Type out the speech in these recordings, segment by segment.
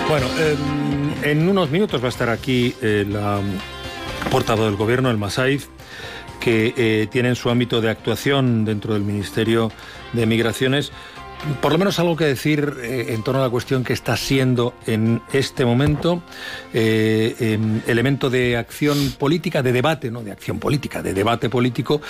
Bueno, en unos minutos va a estar aquí la portavoz del Gobierno, el Massaid, que tiene en su ámbito de actuación dentro del Ministerio de Migraciones por lo menos algo que decir en torno a la cuestión que está siendo en este momento elemento de acción política, de debate, no de acción política, de debate político,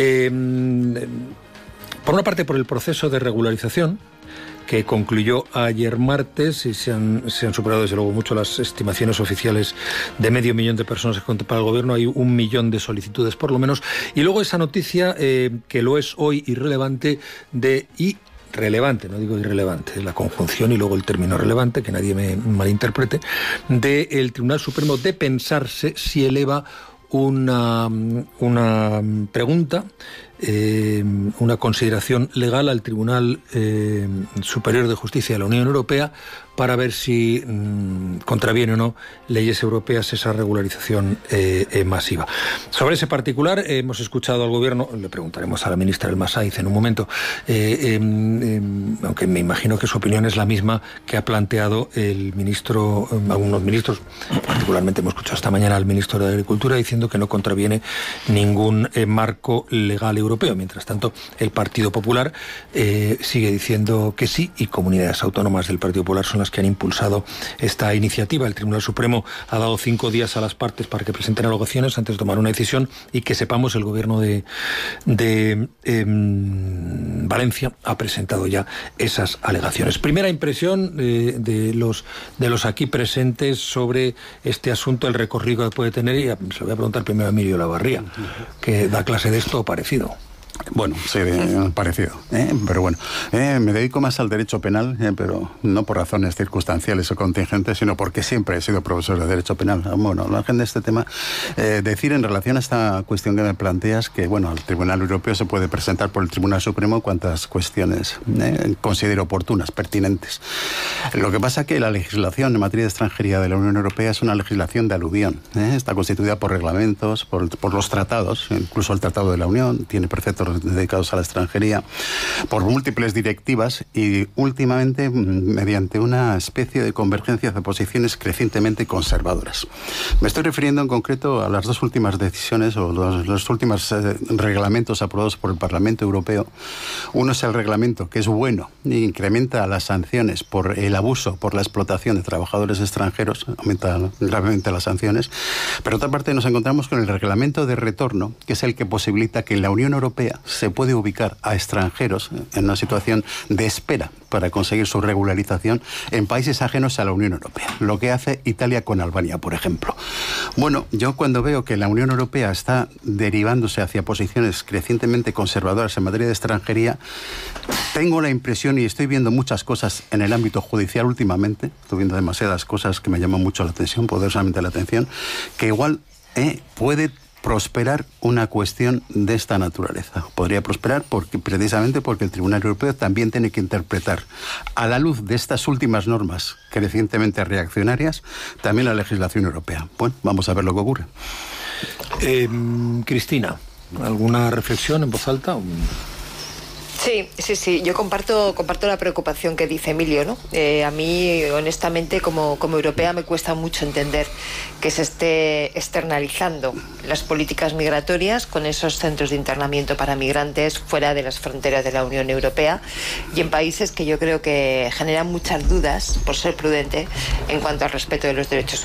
por una parte por el proceso de regularización que concluyó ayer martes y se han superado desde luego mucho las estimaciones oficiales de 500.000 de personas que contempla el Gobierno. Hay 1 millón de solicitudes por lo menos. Y luego esa noticia que lo es hoy irrelevante relevante, no digo irrelevante, la conjunción y luego el término relevante, que nadie me malinterprete, del Tribunal Supremo de pensarse si eleva una pregunta, una consideración legal al Tribunal Superior de Justicia de la Unión Europea para ver si contraviene o no leyes europeas esa regularización masiva. Sobre ese particular hemos escuchado al Gobierno, le preguntaremos a la ministra del Massaid en un momento, aunque me imagino que su opinión es la misma que ha planteado el ministro, algunos ministros, particularmente hemos escuchado esta mañana al ministro de Agricultura diciendo que no contraviene ningún marco legal europeo. Mientras tanto, el Partido Popular sigue diciendo que sí, y comunidades autónomas del Partido Popular son las que han impulsado esta iniciativa. El Tribunal Supremo ha dado 5 días a las partes para que presenten alegaciones antes de tomar una decisión, y que sepamos el Gobierno de Valencia ha presentado ya esas alegaciones. Primera impresión de los aquí presentes sobre este asunto, el recorrido que puede tener, y se lo voy a preguntar primero a Emilio Lavarría, que da clase de esto o parecido. Bueno, sí, parecido, pero bueno, me dedico más al derecho penal, pero no por razones circunstanciales o contingentes, sino porque siempre he sido profesor de derecho penal. Bueno, al margen de este tema, decir en relación a esta cuestión que me planteas que, bueno, al Tribunal Europeo se puede presentar por el Tribunal Supremo cuantas cuestiones considere oportunas, pertinentes. Lo que pasa es que la legislación en materia de extranjería de la Unión Europea es una legislación de aluvión, está constituida por reglamentos, por los tratados, incluso el Tratado de la Unión tiene preceptos dedicados a la extranjería, por múltiples directivas y últimamente mediante una especie de convergencia de posiciones crecientemente conservadoras. Me estoy refiriendo en concreto a las 2 últimas decisiones o los últimos reglamentos aprobados por el Parlamento Europeo. Uno es el reglamento, que es bueno, incrementa las sanciones por el abuso, por la explotación de trabajadores extranjeros, aumenta gravemente las sanciones, pero otra parte nos encontramos con el reglamento de retorno, que es el que posibilita que en la Unión Europea se puede ubicar a extranjeros en una situación de espera para conseguir su regularización en países ajenos a la Unión Europea. Lo que hace Italia con Albania, por ejemplo. Bueno, yo cuando veo que la Unión Europea está derivándose hacia posiciones crecientemente conservadoras en materia de extranjería, tengo la impresión, y estoy viendo muchas cosas en el ámbito judicial últimamente, estoy viendo demasiadas cosas que me llaman mucho la atención, poderosamente la atención, que igual puede prosperar una cuestión de esta naturaleza. Podría prosperar precisamente porque el Tribunal Europeo también tiene que interpretar, a la luz de estas últimas normas crecientemente reaccionarias, también la legislación europea. Bueno, vamos a ver lo que ocurre. Cristina, ¿alguna reflexión en voz alta? Sí, yo comparto la preocupación que dice Emilio, ¿no? A mí, honestamente, como europea, me cuesta mucho entender que se esté externalizando las políticas migratorias con esos centros de internamiento para migrantes fuera de las fronteras de la Unión Europea y en países que yo creo que generan muchas dudas, por ser prudente, en cuanto al respeto de los derechos humanos.